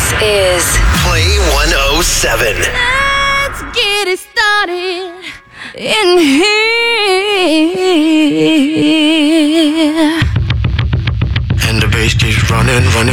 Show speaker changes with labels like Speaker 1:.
Speaker 1: This is
Speaker 2: Play 107.
Speaker 3: Let's get it started in here.
Speaker 4: And the bass keeps running.